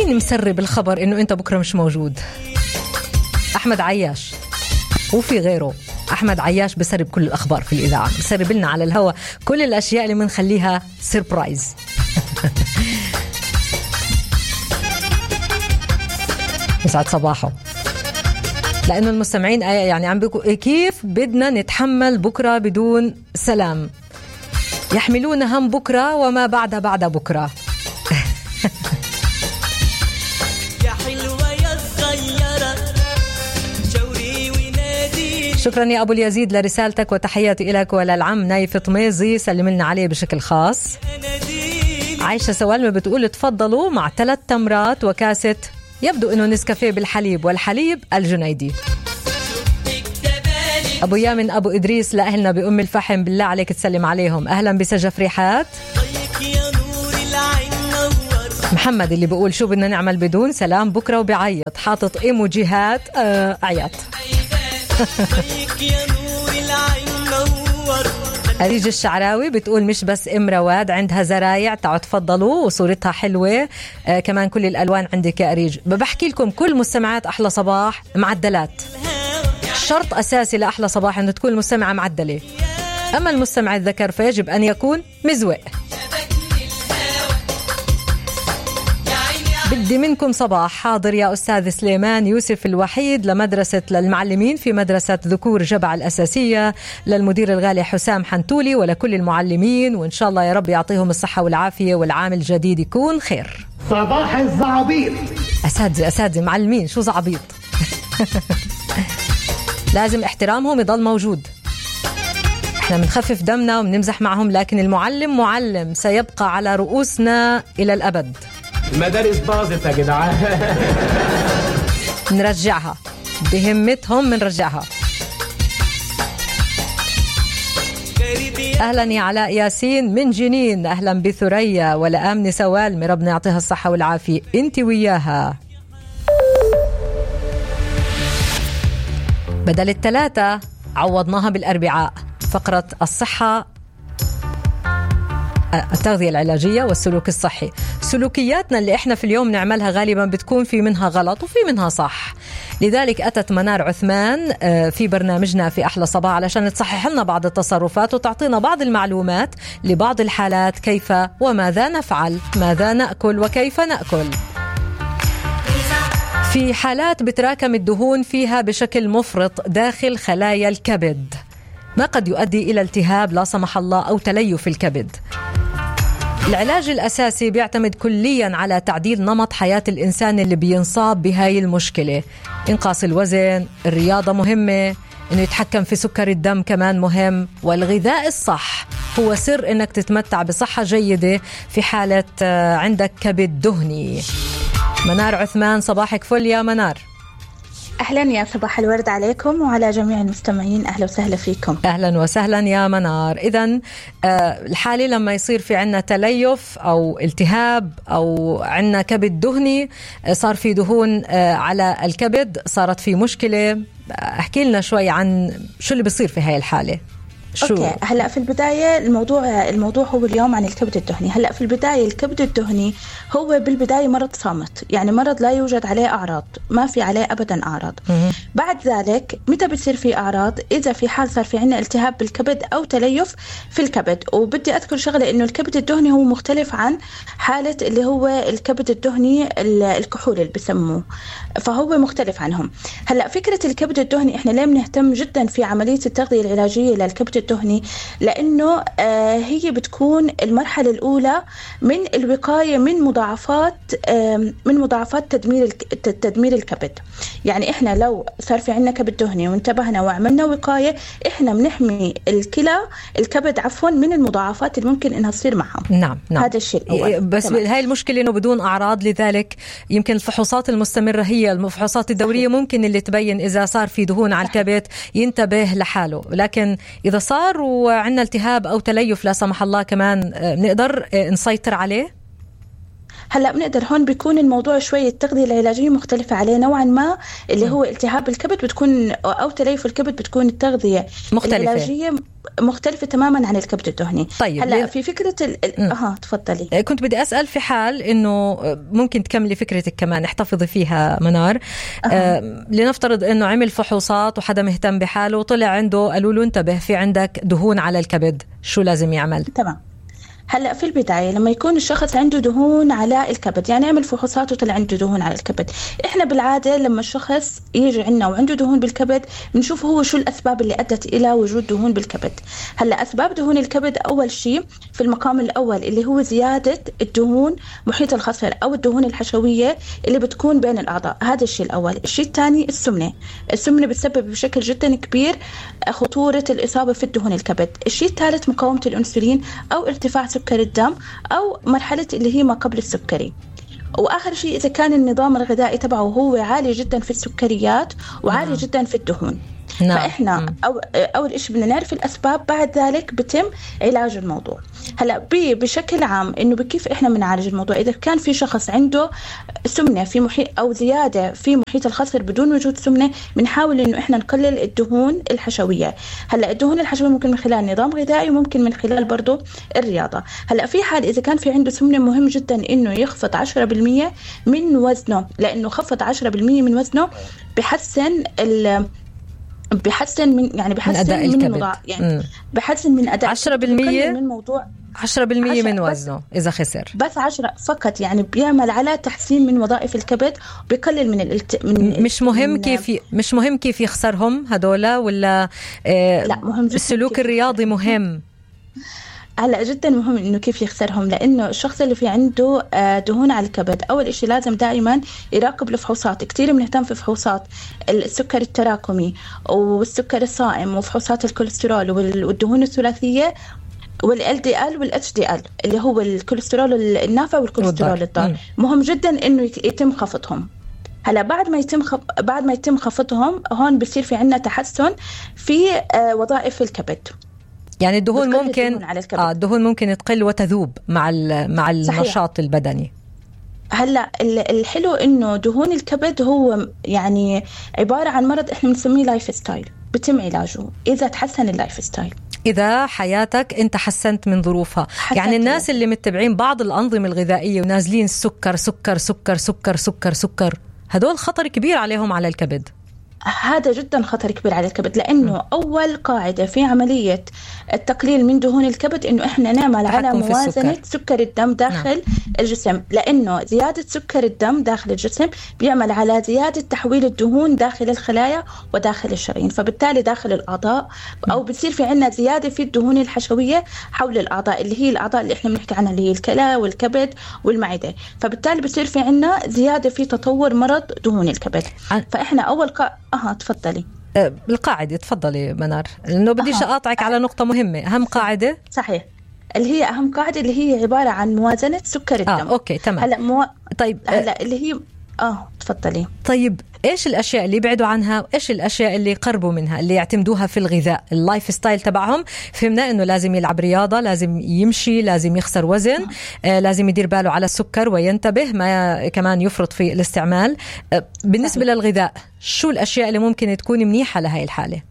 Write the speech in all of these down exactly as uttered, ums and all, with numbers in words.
مين مسرب الخبر إنه أنت بكرة مش موجود؟ أحمد عياش، وفي غيره. أحمد عياش بسرب كل الأخبار في الإذاعة، بسرب لنا على الهواء كل الأشياء اللي منخليها سيربرايز. يسعد صباحه. لأنه المستمعين يعني عم بيقولوا كيف بدنا نتحمل بكرة بدون سلام، يحملون هم بكرة وما بعد بعد بكرة. يا حلوة يا صغيرة جوري ونادي. شكرا يا أبو اليزيد لرسالتك وتحياتي إليك وللعم نايف طميزي، سلم لنا عليه بشكل خاص. عايشة سوالمة بتقول تفضلوا مع ثلاث تمرات وكاسة يبدو أنه نسكافيه بالحليب، والحليب الجنيدي. أبو يامن أبو إدريس لأهلنا بأم الفحم، بالله عليك تسلم عليهم. أهلا بسجف ريحات. محمد اللي بيقول شو بدنا نعمل بدون سلام بكرة وبيعيط، حاطط إيموجيهات آه عيط. أريج الشعراوي بتقول مش بس ام رواد عندها زرايع، تعالوا تفضلوا وصورتها حلوة. آه كمان كل الألوان عندك يا أريج. بحكي لكم كل مستمعات أحلى صباح معدلات، شرط أساسي لأحلى صباح أنه تكون المستمعة معدلة. أما المستمع الذكر فيجب أن يكون مزوق. بدي منكم صباح حاضر يا أستاذ سليمان يوسف الوحيد لمدرسة للمعلمين في مدرسة ذكور جبع الأساسية، للمدير الغالي حسام حنتولي ولكل المعلمين، وإن شاء الله يا رب يعطيهم الصحة والعافية والعام الجديد يكون خير. صباح الزعبيط. أساتذة أساتذة معلمين شو زعبيط. لازم احترامهم يضل موجود. احنا بنخفف دمنا وبنمزح معهم، لكن المعلم معلم سيبقى على رؤوسنا إلى الأبد. المدارس باظت يا جدعان. نرجعها بهمتهم، نرجعها. أهلا يا علاء ياسين من جنين، أهلا بثريا ولآمن سوالمي، ربنا يعطيها الصحة والعافية انت وياها. بدل الثلاثة عوضناها بالأربعاء، فقرة الصحة، التغذية العلاجية والسلوك الصحي. سلوكياتنا اللي احنا في اليوم نعملها غالبا بتكون في منها غلط وفي منها صح، لذلك أتت منار عثمان في برنامجنا في أحلى صباح علشان تصحح لنا بعض التصرفات وتعطينا بعض المعلومات لبعض الحالات، كيف وماذا نفعل، ماذا نأكل وكيف نأكل. في حالات بتراكم الدهون فيها بشكل مفرط داخل خلايا الكبد، ما قد يؤدي إلى التهاب لا سمح الله أو تليف الكبد. العلاج الأساسي بيعتمد كليا على تعديل نمط حياة الإنسان اللي بينصاب بهاي المشكلة. إنقاص الوزن، الرياضة مهمة، إنه يتحكم في سكر الدم كمان مهم، والغذاء الصح هو سر إنك تتمتع بصحة جيدة في حالة عندك كبد دهني. منار عثمان صباحك فل يا منار. أهلا يا صباح الورد عليكم وعلى جميع المستمعين، أهلا وسهلا فيكم. أهلا وسهلا يا منار. إذن الحالة لما يصير في عنا تليف أو التهاب أو عنا كبد دهني، صار في دهون على الكبد، صارت في مشكلة، احكي لنا شوي عن شو اللي بيصير في هاي الحالة. شو؟ أوكي، هلأ في البداية الموضوع الموضوع هو اليوم عن الكبد الدهني. هلأ في البداية الكبد الدهني هو بالبداية مرض صامت، يعني مرض لا يوجد عليه أعراض، ما في عليه أبدا أعراض. م- بعد ذلك متى بتصير في أعراض؟ إذا في حال صار في عنا التهاب بالكبد أو تليف في الكبد. وبدي أذكر شغلة إنه الكبد الدهني هو مختلف عن حالة اللي هو الكبد الدهني الكحول اللي بسموه، فهو مختلف عنهم. هلأ فكرة الكبد الدهني إحنا ليه بنهتم جدا في عملية التغذية العلاجية للكبد الدهني؟ لأنه آه هي بتكون المرحلة الأولى من الوقاية من مضاعفات آه من مضاعفات تدمير تدمير الكبد. يعني إحنا لو صار في عنا كبد دهني وانتبهنا وعملنا وقاية، إحنا بنحمي الكلى الكبد عفوا من المضاعفات اللي ممكن إنها تصير معها. نعم نعم. هذا الشيء الأول. بس تمام. هاي المشكلة إنه بدون أعراض، لذلك يمكن الفحوصات المستمرة هي الفحوصات الدورية ممكن اللي تبين إذا صار في دهون على الكبد ينتبه لحاله، لكن إذا صار وعندنا التهاب أو تليف لا سمح الله كمان نقدر نسيطر عليه. هلا بنقدر هون بيكون الموضوع شوية التغذية العلاجية مختلفة عليه نوعا ما، اللي هو التهاب الكبد بتكون أو تليف الكبد بتكون التغذية مختلفة. العلاجية مختلفة تماما عن الكبد الدهني. طيب هلا في فكرة ال... اه تفضلي. كنت بدي أسأل في حال إنه ممكن تكملي فكرتك كمان احتفظي فيها منار. أه. آه لنفترض إنه عمل فحوصات وحدا مهتم بحاله وطلع عنده قالوا له انتبه في عندك دهون على الكبد، شو لازم يعمل؟ تمام. هلا في البداية لما يكون الشخص عنده دهون على الكبد، يعني يعمل فحوصات وطلع عنده دهون على الكبد، احنا بالعادة لما الشخص يجي عندنا وعنده دهون بالكبد بنشوف هو شو الأسباب اللي أدت إلى وجود دهون بالكبد. هلا أسباب دهون الكبد أول شيء في المقام الأول اللي هو زيادة الدهون محيط الخصر أو الدهون الحشوية اللي بتكون بين الأعضاء، هذا الشيء الأول. الشيء الثاني السمنة، السمنة بتسبب بشكل جدا كبير خطورة الإصابة في الدهون الكبد. الشيء الثالث مقاومة الأنسولين أو ارتفاع سكر الدم أو مرحلة اللي هي ما قبل السكري. وآخر شيء إذا كان النظام الغذائي تبعه هو عالي جدا في السكريات وعالي جدا في الدهون. نعم. فإحنا أو أول إشي بدنا نعرف الأسباب، بعد ذلك بتم علاج الموضوع. هلا بشكل عام إنه بكيف إحنا بنعالج الموضوع؟ إذا كان في شخص عنده سمنة في محيط أو زيادة في محيط الخصر بدون وجود سمنة، بنحاول إنه إحنا نقلل الدهون الحشوية. هلا الدهون الحشوية ممكن من خلال نظام غذائي وممكن من خلال برضو الرياضة. هلا في حال إذا كان في عنده سمنة مهم جدا إنه يخفض عشرة بالمية من وزنه، لأنه خفض عشرة بالمية من وزنه بحسن ال بحسن من يعني بحسن من أداء الكبد، من يعني بحسن من أداء عشرة بالمية من موضوع عشرة بالمية من وزنه إذا خسر، بس عشرة فقط، يعني بيعمل على تحسين من وظائف الكبد، بيقلل من الالت... من مش مهم من كيف مش مهم كيف يخسرهم هدول ولا آه لا مهم جدا السلوك الرياضي مهم. هلا جدا مهم انه كيف يخسرهم، لانه الشخص اللي في عنده دهون على الكبد اول إشي لازم دائما يراقب الفحوصات. كتير بنهتم في فحوصات السكر التراكمي والسكر الصائم وفحوصات الكوليسترول والدهون الثلاثيه والال دي ال والاتش دي ال اللي هو الكوليسترول النافع والكوليسترول الضار. مهم جدا انه يتم خفضهم. هلا بعد ما يتم خف... بعد ما يتم خفضهم هون بصير في عندنا تحسن في وظائف الكبد. يعني الدهون ممكن اه الدهون ممكن تقل وتذوب مع مع النشاط البدني. هلا الحلو انه دهون الكبد هو يعني عباره عن مرض احنا بنسميه لايف ستايل، بتم علاجه اذا تحسن اللايف ستايل، إذا حياتك أنت حسنت من ظروفها. يعني الناس اللي متبعين بعض الأنظمة الغذائية ونازلين سكر سكر سكر سكر سكر سكر هدول خطر كبير عليهم على الكبد. هذا جدا خطر كبير على الكبد، لأنه م. أول قاعدة في عملية التقليل من دهون الكبد إنه إحنا نعمل على موازنة سكر الدم داخل نعم. الجسم، لأنه زيادة سكر الدم داخل الجسم بيعمل على زيادة تحويل الدهون داخل الخلايا وداخل الشرايين، فبالتالي داخل الأعضاء أو بتصير في عنا زيادة في الدهون الحشوية حول الأعضاء اللي هي الأعضاء اللي إحنا بنحكي عنها اللي هي الكلى والكبد والمعدة، فبالتالي بصير في عنا زيادة في تطور مرض دهون الكبد. فإحنا أول قاعدة أها تفضلي. أه القاعدة تفضلي منار، لأنه بديش أقاطعك على نقطة مهمة. أهم قاعدة صحيح اللي هي أهم قاعدة اللي هي عبارة عن موازنة سكر الدم. آه أوكي تمام. هلا مو... طيب هلا اللي هي آه تفضلي. طيب إيش الأشياء اللي يبعدوا عنها وإيش الأشياء اللي يقربوا منها اللي يعتمدوها في الغذاء اللايف ستايل تبعهم؟ فهمنا إنه لازم يلعب رياضة، لازم يمشي، لازم يخسر وزن، آه لازم يدير باله على السكر وينتبه ما كمان يفرط في الاستعمال. آه بالنسبة صحيح. للغذاء شو الأشياء اللي ممكن تكون منيحة لهاي الحالة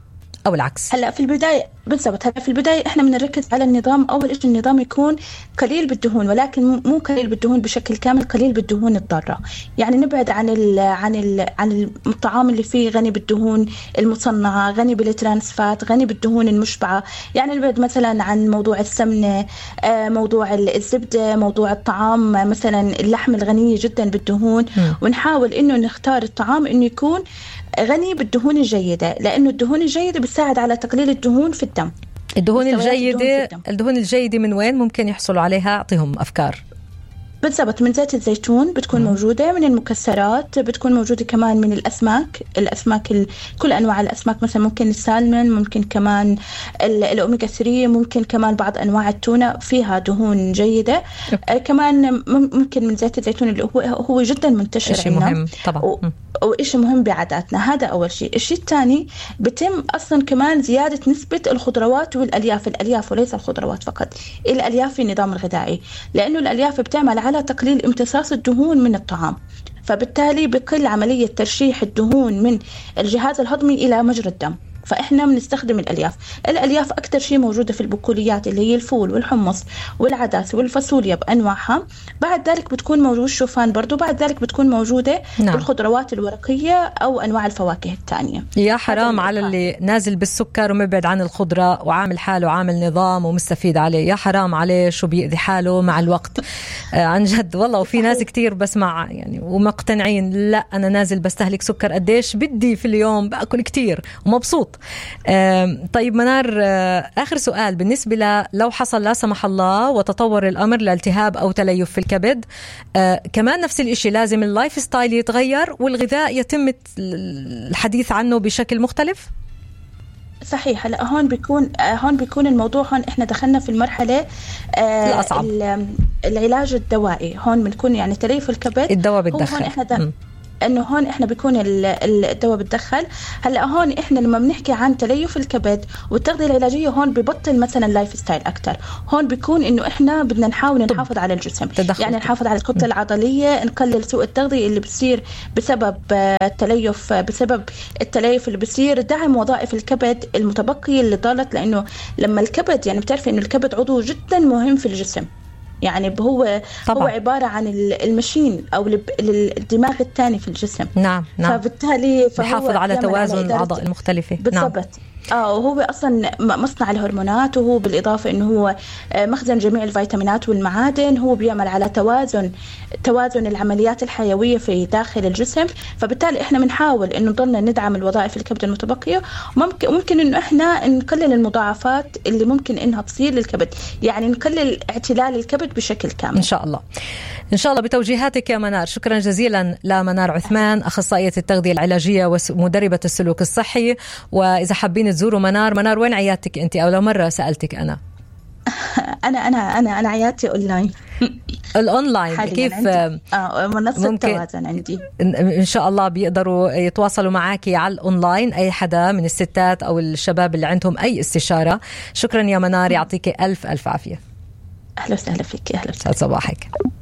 أو العكس؟ هلا في البداية بالضبط، هلا في البداية إحنا بنركز على النظام. أول شيء النظام يكون قليل بالدهون، ولكن مو قليل بالدهون بشكل كامل، قليل بالدهون الضارة. يعني نبعد عن ال عن ال عن الطعام اللي فيه غني بالدهون المصنعة، غني بالترانسفات، غني بالدهون المشبعة. يعني نبعد مثلا عن موضوع السمنة، موضوع الزبدة، موضوع الطعام مثلا اللحم الغنية جدا بالدهون، م. ونحاول إنه نختار الطعام إنه يكون غني بالدهون الجيدة، لأنه الدهون الجيدة بتساعد على تقليل الدهون في الدم. الدهون الجيدة الدهون الجيدة من وين ممكن يحصلوا عليها؟ أعطيهم أفكار. بالضبط من زيت الزيتون بتكون م. موجودة، من المكسرات بتكون موجودة، كمان من الأسماك الأسماك ال... كل أنواع الأسماك، مثلا ممكن السالمون، ممكن كمان الأوميجا ثلاثة، ممكن كمان بعض أنواع التونة فيها دهون جيدة. آه كمان ممكن من زيت الزيتون اللي هو هو جدا منتشر شيء مهم طبعا و... وإشي مهم بعاداتنا. هذا أول شيء. الشيء الثاني بتم أصلا كمان زيادة نسبة الخضروات والألياف، الألياف وليس الخضروات فقط، الألياف في النظام الغذائي، لأنه الألياف بتعمل على تقليل امتصاص الدهون من الطعام، فبالتالي بقل عملية ترشيح الدهون من الجهاز الهضمي إلى مجرى الدم، فإحنا بنستخدم الألياف. الألياف أكتر شيء موجودة في البقوليات اللي هي الفول والحمص والعدس والفاصوليا بأنواعها. بعد ذلك بتكون موجود الشوفان برضو. بعد ذلك بتكون موجودة نعم. الخضروات الورقية أو أنواع الفواكه الثانية. يا حرام على اللي نازل بالسكر ومبعد عن الخضرة وعامل حاله عامل نظام ومستفيد عليه. يا حرام عليه شو بيأذي حاله مع الوقت. آه عن جد والله. وفي ناس كتير بسمع يعني ومقتنعين لا أنا نازل بستهلك سكر قديش بدي في اليوم بأكل كتير ومبسوط. آه طيب منار، آه آخر سؤال بالنسبة ل لو حصل لا سمح الله وتطور الأمر لالتهاب أو تليف في الكبد، آه كمان نفس الإشي لازم اللايف ستايل يتغير والغذاء يتم الحديث عنه بشكل مختلف؟ صحيح. هلا هون بيكون هون بيكون الموضوع هون احنا دخلنا في المرحله آه الأصعب. العلاج الدوائي. هون بنكون يعني تليف الكبد الدواء بتدخل. هون احنا ده انه هون احنا بيكون الدواء بتدخل. هلا هون احنا لما بنحكي عن تليف الكبد والتغذيه العلاجيه هون ببطل مثلا لايف ستايل اكثر. هون بيكون انه احنا بدنا نحاول نحافظ على الجسم تدخل. يعني نحافظ على الكتله العضليه، نقلل سوء التغذيه اللي بصير بسبب التليف بسبب التليف اللي بصير، دعم وظائف الكبد المتبقيه اللي ضلت. لانه لما الكبد يعني بتعرفي انه الكبد عضو جدا مهم في الجسم، يعني هو طبعا. هو عبارة عن المشين أو الدماغ الثاني في الجسم. نعم نعم. فبالتالي بحافظ على توازن الأعضاء المختلفة. بالضبط. نعم. اه وهو اصلا مصنع الهرمونات، وهو بالاضافه انه هو مخزن جميع الفيتامينات والمعادن. هو بيعمل على توازن توازن العمليات الحيويه في داخل الجسم. فبالتالي احنا بنحاول انه نضلنا ندعم الوظائف الكبد المتبقيه. ممكن ممكن انه احنا نقلل المضاعفات اللي ممكن انها تصير للكبد، يعني نقلل اعتلال الكبد بشكل كامل. ان شاء الله ان شاء الله بتوجيهاتك يا منار. شكرا جزيلا لمنار عثمان، اخصائيه التغذيه العلاجيه ومدربه السلوك الصحي. واذا حابين تزوروا منار، منار وين عيادتك انت؟ او لو مره سالتك انا انا انا انا انا عيادتي اونلاين. الاونلاين كيف؟ اه منصه التوازن عندي. ان شاء الله بيقدروا يتواصلوا معاكي على الاونلاين اي حدا من الستات او الشباب اللي عندهم اي استشاره. شكرا يا منار، يعطيك الف الف عافيه. اهلا وسهلا فيك. اهلا وسهلا. صباحك.